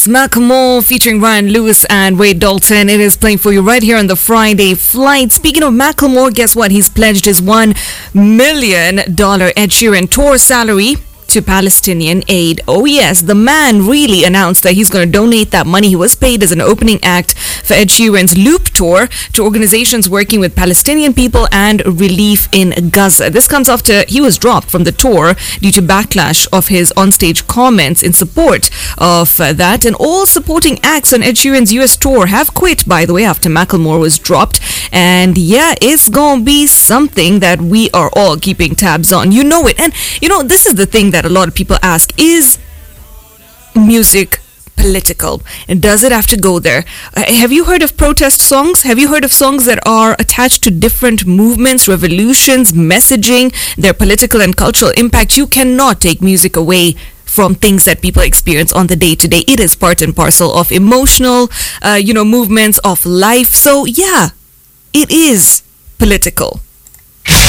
It's Macklemore featuring Ryan Lewis and Wade Dalton. It is playing for you right here on the Friday Flight. Speaking of Macklemore, guess what? He's pledged his $1 million Ed Sheeran tour salary to Palestinian aid. Oh yes, the man really announced that he's going to donate that money he was paid as an opening act for Ed Sheeran's Loop tour to organizations working with Palestinian people and relief in Gaza. This comes after he was dropped from the tour due to backlash of his onstage comments in support of that. And all supporting acts on Ed Sheeran's US tour have quit, by the way, after Macklemore was dropped. And yeah, it's going to be something that we are all keeping tabs on. You know it. And you know, this is the thing that a lot of people ask, is music political, and does it have to go there? Have you heard of protest songs? Have you heard of songs that are attached to different movements, revolutions, messaging, their political and cultural impact? You cannot take music away from things that people experience on the day-to-day. It is part and parcel of emotional movements of life. So yeah, it is political.